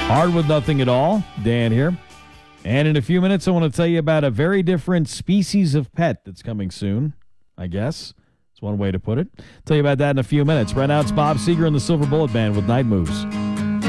Hard with Nothing at All. Dan here. And in a few minutes, I want to tell you about a very different species of pet that's coming soon, I guess. That's one way to put it. Tell you about that in a few minutes. Right now, it's Bob Seger and the Silver Bullet Band with Night Moves.